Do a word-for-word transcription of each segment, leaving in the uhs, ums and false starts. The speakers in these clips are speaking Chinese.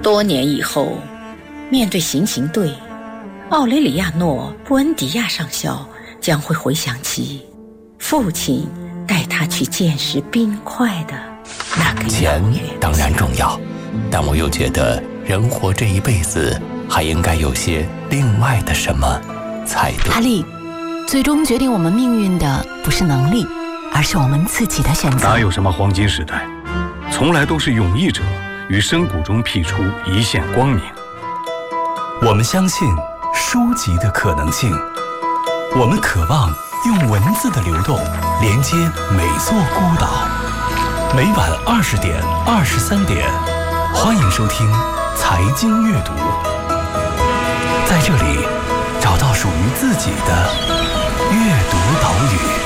多年以后，面对行刑队，奥雷里亚诺·布恩迪亚上校将会回想起父亲带他去见识冰块的那个钱当然重要，但我又觉得人活这一辈子还应该有些另外的什么才对。 阿丽，最终决定我们命运的不是能力，而是我们自己的选择。 哪有什么黄金时代，从来都是勇毅者于深谷中辟出一线光明。 我们相信书籍的可能性，我们渴望用文字的流动连接每座孤岛。每晚二十点、二十三点，欢迎收听财经阅读，在这里找到属于自己的阅读岛屿。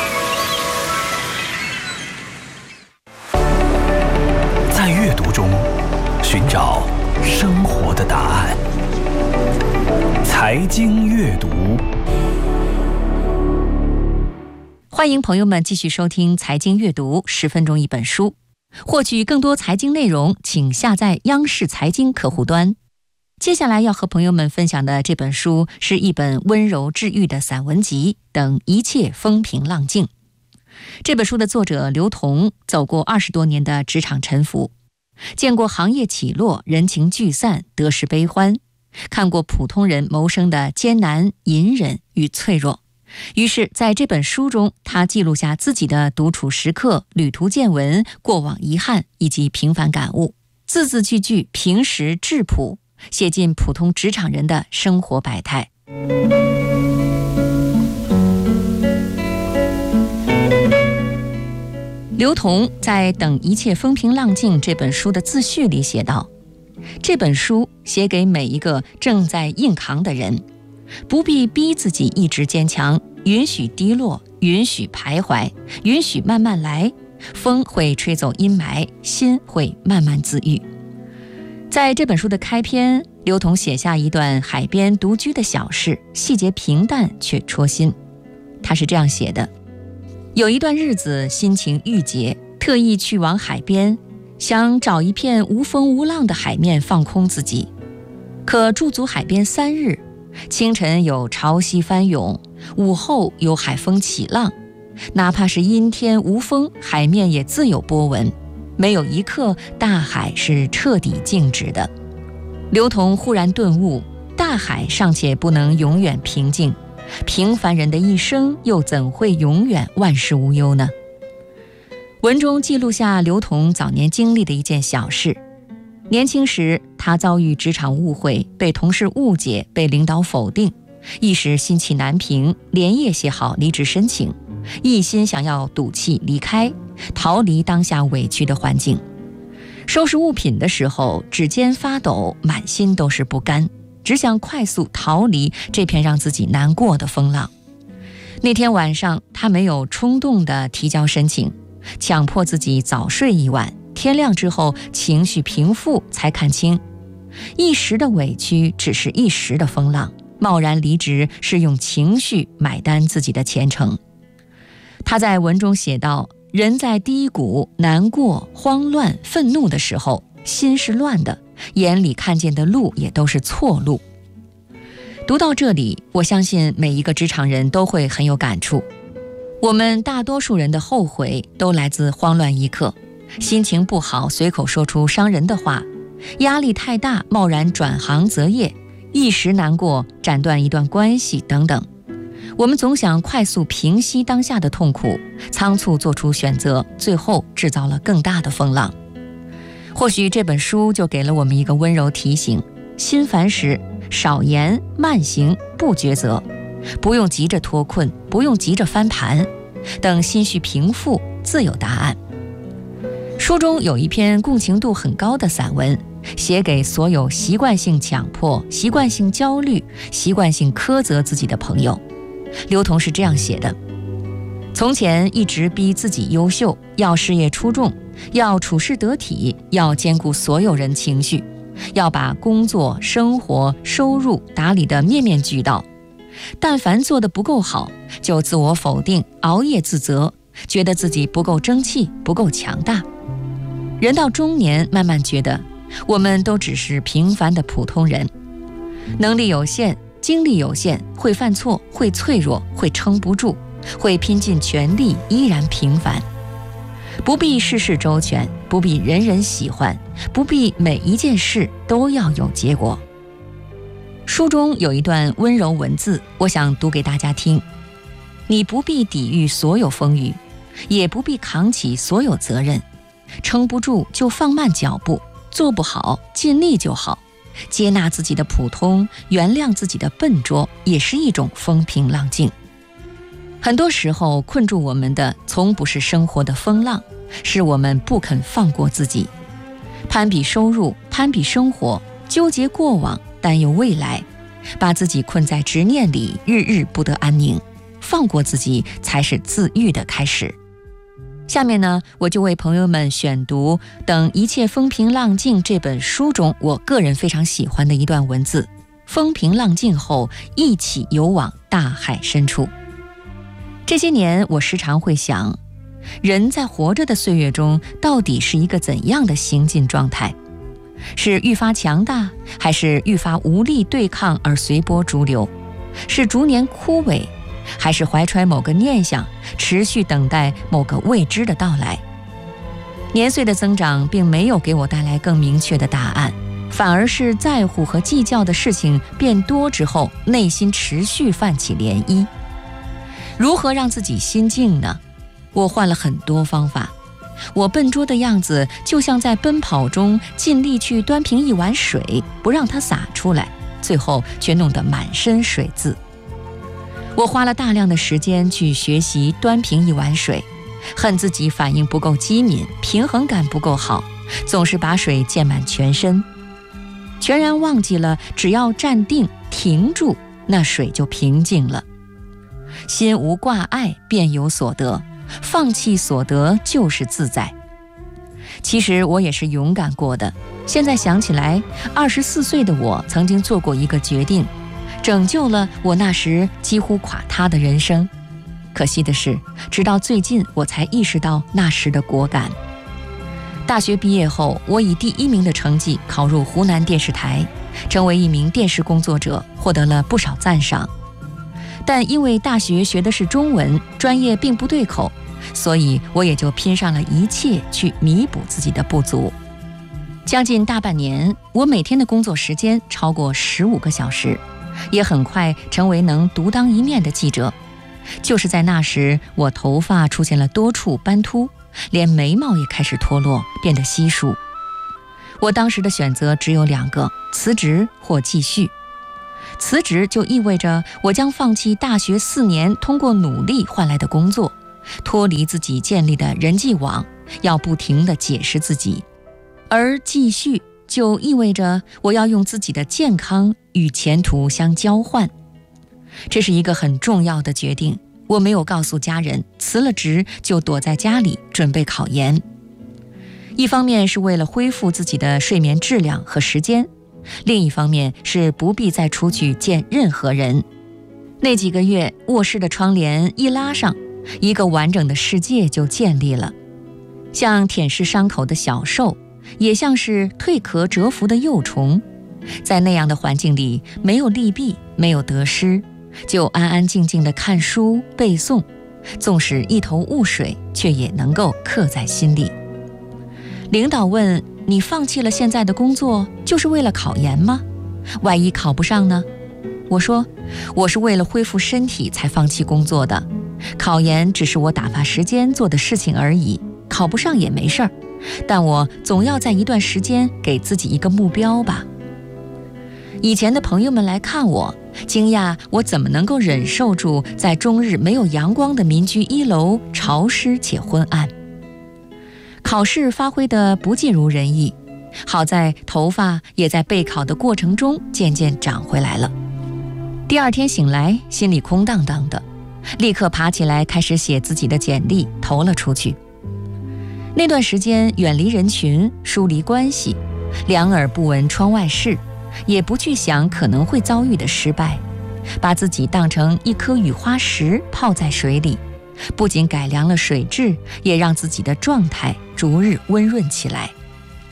在阅读中寻找生活的答案。财经阅读， 欢迎朋友们继续收听财经阅读，十分钟一本书。获取更多财经内容，请下载央视财经客户端。接下来要和朋友们分享的这本书是一本温柔治愈的散文集，等一切风平浪静。这本书的作者刘同走过二十多年的职场沉浮，见过行业起落、人情聚散、得失悲欢，看过普通人谋生的艰难、隐忍与脆弱。于是在这本书中，他记录下自己的独处时刻、旅途见闻、过往遗憾以及平凡感悟，字字句句平实质朴，写进普通职场人的生活百态。刘同在《等一切风平浪静》这本书的自序里写道，这本书写给每一个正在硬扛的人，不必逼自己一直坚强，允许低落，允许徘徊，允许慢慢来，风会吹走阴霾，心会慢慢自愈。在这本书的开篇，刘同写下一段海边独居的小事，细节平淡却戳心。他是这样写的：有一段日子心情郁结，特意去往海边，想找一片无风无浪的海面放空自己。可驻足海边三日，清晨有潮汐翻涌，午后有海风起浪，哪怕是阴天无风，海面也自有波纹，没有一刻大海是彻底静止的。刘同忽然顿悟，大海尚且不能永远平静，平凡人的一生又怎会永远万事无忧呢？文中记录下刘同早年经历的一件小事。年轻时，他遭遇职场误会，被同事误解，被领导否定，一时心气难平，连夜写好离职申请，一心想要赌气离开，逃离当下委屈的环境。收拾物品的时候，指尖发抖，满心都是不甘，只想快速逃离这片让自己难过的风浪。那天晚上，他没有冲动地提交申请，强迫自己早睡一晚，天亮之后情绪平复，才看清一时的委屈只是一时的风浪，贸然离职是用情绪买单自己的前程。他在文中写道，人在低谷、难过、慌乱、愤怒的时候，心是乱的，眼里看见的路也都是错路。读到这里，我相信每一个职场人都会很有感触。我们大多数人的后悔都来自慌乱一刻，心情不好随口说出伤人的话，压力太大贸然转行择业，一时难过斩断一段关系等等。我们总想快速平息当下的痛苦，仓促做出选择，最后制造了更大的风浪。或许这本书就给了我们一个温柔提醒，心烦时少言慢行不抉择，不用急着脱困，不用急着翻盘，等心绪平复自有答案。书中有一篇共情度很高的散文，写给所有习惯性强迫、习惯性焦虑、习惯性苛责自己的朋友。刘同是这样写的：从前一直逼自己优秀，要事业出众，要处事得体，要兼顾所有人情绪，要把工作、生活、收入打理得面面俱到。但凡做得不够好，就自我否定，熬夜自责，觉得自己不够争气，不够强大。人到中年，慢慢觉得我们都只是平凡的普通人，能力有限，精力有限，会犯错，会脆弱，会撑不住，会拼尽全力，依然平凡。不必事事周全，不必人人喜欢，不必每一件事都要有结果。书中有一段温柔文字，我想读给大家听。你不必抵御所有风雨，也不必扛起所有责任，撑不住就放慢脚步，做不好尽力就好，接纳自己的普通，原谅自己的笨拙，也是一种风平浪静。很多时候困住我们的从不是生活的风浪，是我们不肯放过自己。攀比收入，攀比生活，纠结过往，担忧未来，把自己困在执念里，日日不得安宁。放过自己才是自愈的开始。下面呢，我就为朋友们选读《等一切风平浪静》这本书中我个人非常喜欢的一段文字：风平浪静后，一起游往大海深处。这些年我时常会想，人在活着的岁月中到底是一个怎样的行进状态？是愈发强大，还是愈发无力对抗而随波逐流？是逐年枯萎，还是怀揣某个念想，持续等待某个未知的到来？年岁的增长并没有给我带来更明确的答案，反而是在乎和计较的事情变多之后，内心持续泛起涟漪。如何让自己心静呢？我换了很多方法。我笨拙的样子就像在奔跑中尽力去端平一碗水，不让它洒出来，最后却弄得满身水渍。我花了大量的时间去学习端平一碗水，恨自己反应不够机敏，平衡感不够好，总是把水溅满全身，全然忘记了只要站定停住，那水就平静了。心无挂碍便有所得，放弃所得就是自在。其实我也是勇敢过的，现在想起来，二十四岁的我曾经做过一个决定，拯救了我那时几乎垮塌的人生。可惜的是，直到最近我才意识到那时的果敢。大学毕业后，我以第一名的成绩考入湖南电视台，成为一名电视工作者，获得了不少赞赏。但因为大学学的是中文，专业并不对口，所以我也就拼上了一切去弥补自己的不足。将近大半年，我每天的工作时间超过十五个小时，也很快成为能独当一面的记者。就是在那时，我头发出现了多处斑秃，连眉毛也开始脱落，变得稀疏。我当时的选择只有两个：辞职或继续。辞职就意味着我将放弃大学四年通过努力换来的工作，脱离自己建立的人际网，要不停地解释自己；而继续就意味着我要用自己的健康与前途相交换。这是一个很重要的决定，我没有告诉家人，辞了职就躲在家里准备考研。一方面是为了恢复自己的睡眠质量和时间，另一方面是不必再出去见任何人。那几个月，卧室的窗帘一拉上，一个完整的世界就建立了，像舔舐伤口的小兽，也像是蜕壳蛰伏的幼虫。在那样的环境里，没有利弊，没有得失，就安安静静地看书背诵，纵使一头雾水，却也能够刻在心里。领导问：你放弃了现在的工作，就是为了考研吗？万一考不上呢？我说，我是为了恢复身体才放弃工作的，考研只是我打发时间做的事情而已，考不上也没事儿，但我总要在一段时间给自己一个目标吧。以前的朋友们来看我，惊讶我怎么能够忍受住在终日没有阳光的民居一楼，潮湿且昏暗。考试发挥得不尽如人意，好在头发也在备考的过程中渐渐长回来了。第二天醒来，心里空荡荡的，立刻爬起来开始写自己的简历，投了出去。那段时间远离人群，疏离关系，两耳不闻窗外事，也不去想可能会遭遇的失败，把自己当成一颗雨花石泡在水里，不仅改良了水质，也让自己的状态逐日温润起来。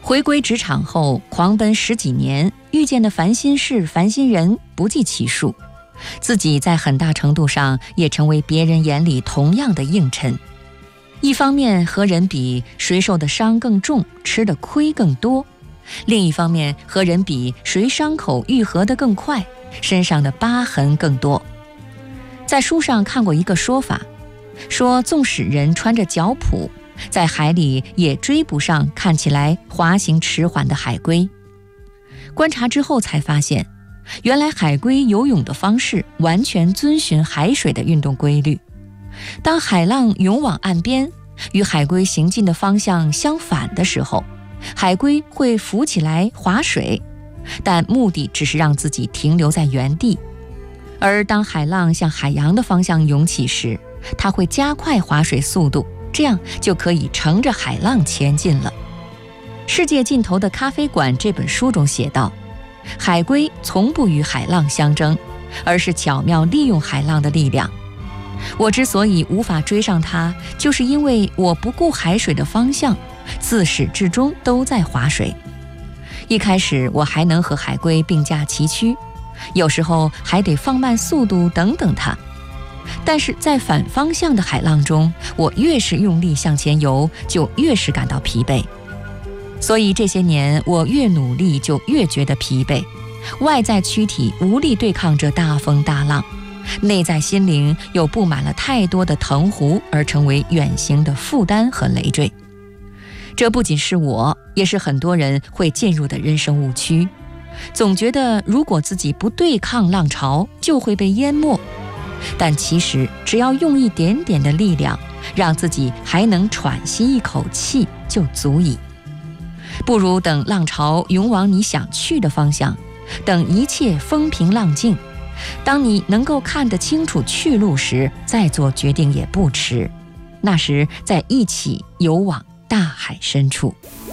回归职场后，狂奔十几年，遇见的烦心事、烦心人不计其数，自己在很大程度上也成为别人眼里同样的硬尘。一方面和人比，谁受的伤更重，吃的亏更多；另一方面和人比，谁伤口愈合得更快，身上的疤痕更多。在书上看过一个说法，说纵使人穿着脚蹼，在海里也追不上看起来滑行迟缓的海龟。观察之后才发现，原来海龟游泳的方式完全遵循海水的运动规律。当海浪涌往岸边，与海龟行进的方向相反的时候，海龟会浮起来划水，但目的只是让自己停留在原地。而当海浪向海洋的方向涌起时，它会加快划水速度，这样就可以乘着海浪前进了。世界尽头的咖啡馆这本书中写道，海龟从不与海浪相争，而是巧妙利用海浪的力量。我之所以无法追上它，就是因为我不顾海水的方向，自始至终都在划水。一开始我还能和海龟并驾齐驱，有时候还得放慢速度等等它。但是在反方向的海浪中，我越是用力向前游，就越是感到疲惫。所以这些年我越努力就越觉得疲惫，外在躯体无力对抗着大风大浪，内在心灵又布满了太多的藤壶，而成为远行的负担和累赘。这不仅是我，也是很多人会进入的人生误区，总觉得如果自己不对抗浪潮，就会被淹没。但其实只要用一点点的力量，让自己还能喘息一口气就足矣。不如等浪潮涌往你想去的方向，等一切风平浪静，当你能够看得清楚去路时，再做决定也不迟。那时再一起游往大海深处。